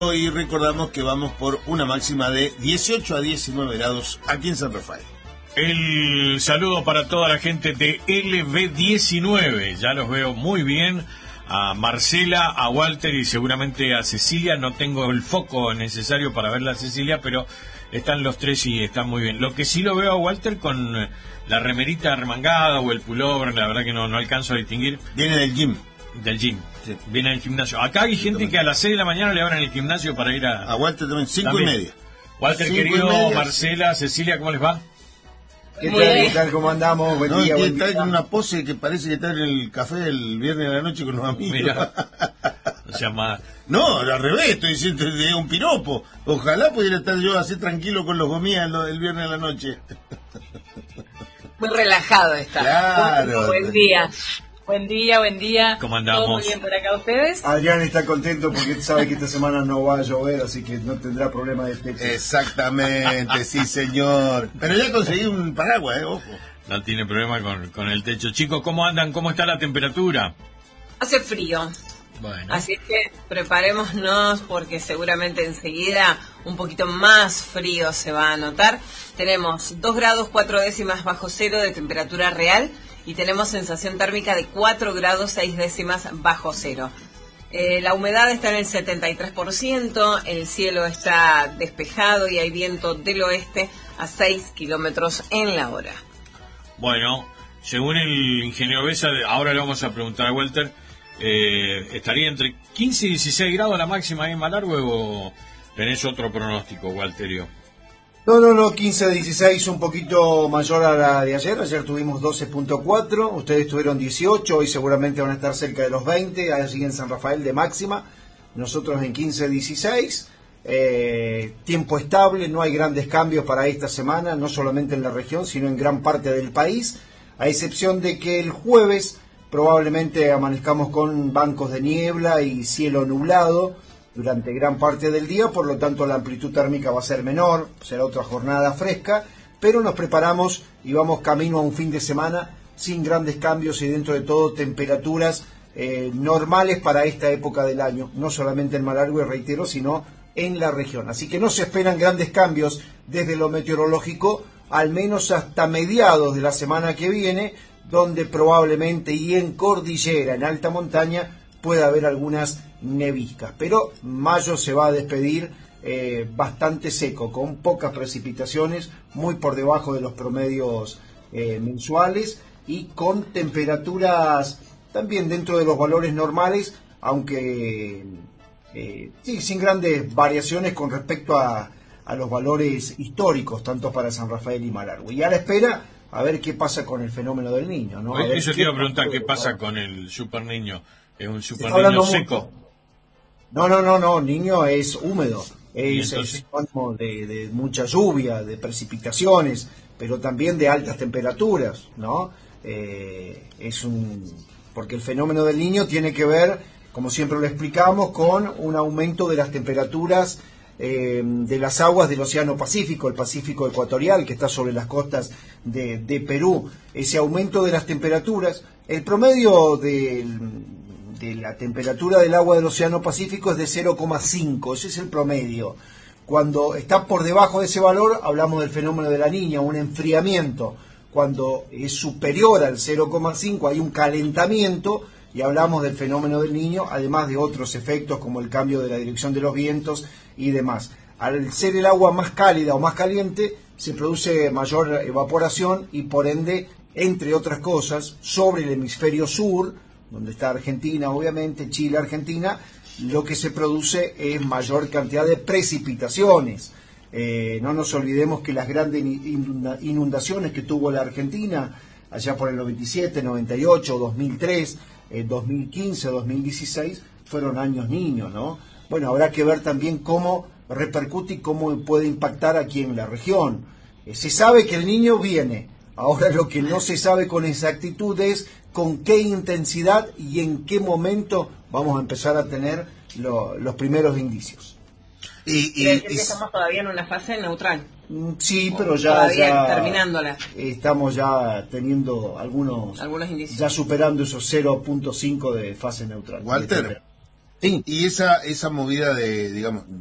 Y recordamos que vamos por una máxima de 18 a 19 grados aquí en San Rafael. El saludo para toda la gente de LB19, ya los veo muy bien, a Marcela, a Walter y seguramente a Cecilia. No tengo el foco necesario para verla a Cecilia, pero están los tres y están muy bien. Lo que sí lo veo a Walter con la remerita remangada o el pullover, la verdad que no alcanzo a distinguir. Viene del gym. Del gym, sí. Viene del gimnasio. Acá hay gente que a las 6 de la mañana le abren el gimnasio para ir a Walter también, 5:30. Walter, querido, Marcela, Cecilia, ¿cómo les va? ¿Qué tal? ¿Cómo andamos? Buen día, buen día. Está en una pose que parece que está en el café del viernes de la noche con los amigos. Mira, no se llama... No, al revés, estoy diciendo de un piropo. Ojalá pudiera estar yo así tranquilo con los gomías el viernes de la noche. Muy relajado está. Claro. Buen día. Buen día. ¿Cómo andamos? ¿Todo muy bien por acá ustedes? Adrián está contento porque sabe que esta semana no va a llover, así que no tendrá problema de techo. Exactamente, sí señor. Pero ya conseguí un paraguas, ojo. No tiene problema con el techo. Chicos, ¿cómo andan? ¿Cómo está la temperatura? Hace frío. Bueno. Así que preparémonos porque seguramente enseguida un poquito más frío se va a notar. Tenemos 2 grados 4 décimas bajo cero de temperatura real y tenemos sensación térmica de 4 grados 6 décimas bajo cero. La humedad está en el 73%, el cielo está despejado y hay viento del oeste a 6 kilómetros en la hora. Bueno, según el ingeniero Besa, ahora le vamos a preguntar a Walter, ¿estaría entre 15 y 16 grados la máxima ahí en Malargüe o tenés otro pronóstico, Walterio? No, 15 a 16, un poquito mayor a la de ayer. Ayer tuvimos 12.4, ustedes tuvieron 18, hoy seguramente van a estar cerca de los 20, allí en San Rafael de máxima. Nosotros en 15 a 16, tiempo estable, no hay grandes cambios para esta semana, no solamente en la región, sino en gran parte del país, a excepción de que el jueves probablemente amanezcamos con bancos de niebla y cielo nublado durante gran parte del día, por lo tanto la amplitud térmica va a ser menor, será otra jornada fresca, pero nos preparamos y vamos camino a un fin de semana sin grandes cambios y dentro de todo temperaturas normales para esta época del año, no solamente en Malargüe, reitero, sino en la región. Así que no se esperan grandes cambios desde lo meteorológico, al menos hasta mediados de la semana que viene, donde probablemente y en cordillera, en alta montaña, puede haber algunas neviscas, pero mayo se va a despedir bastante seco, con pocas precipitaciones, muy por debajo de los promedios mensuales y con temperaturas también dentro de los valores normales, aunque sí, sin grandes variaciones con respecto a los valores históricos, tanto para San Rafael y Malargüe. Y a la espera, a ver qué pasa con el fenómeno del niño, ¿no? Eso te iba a preguntar, ¿qué pasa con el super niño? ¿Es un super niño seco? No, niño es húmedo, es de mucha lluvia, de precipitaciones, pero también de altas temperaturas, ¿no? Porque el fenómeno del niño tiene que ver, como siempre lo explicamos, con un aumento de las temperaturas de las aguas del Océano Pacífico, el Pacífico ecuatorial, que está sobre las costas de Perú. Ese aumento de las temperaturas, el promedio de la temperatura del agua del Océano Pacífico es de 0,5, ese es el promedio. Cuando está por debajo de ese valor, hablamos del fenómeno de la Niña, un enfriamiento. Cuando es superior al 0,5 hay un calentamiento y hablamos del fenómeno del Niño, además de otros efectos como el cambio de la dirección de los vientos y demás. Al ser el agua más cálida o más caliente, se produce mayor evaporación y por ende, entre otras cosas, sobre el hemisferio sur, donde está Argentina, obviamente, Chile, Argentina, lo que se produce es mayor cantidad de precipitaciones. No nos olvidemos que las grandes inundaciones que tuvo la Argentina, allá por el 97, 98, 2003, 2015, 2016, fueron años niños, ¿no? Bueno, habrá que ver también cómo repercute y cómo puede impactar aquí en la región. Se sabe que el niño viene. Ahora lo que no se sabe con exactitud es con qué intensidad y en qué momento vamos a empezar a tener los primeros indicios. Y estamos todavía en una fase neutral. Sí, pero ya terminándola. Estamos ya teniendo algunos indicios. Ya superando esos 0.5 de fase neutral. Walter, Sí. Y esa movida de, digamos,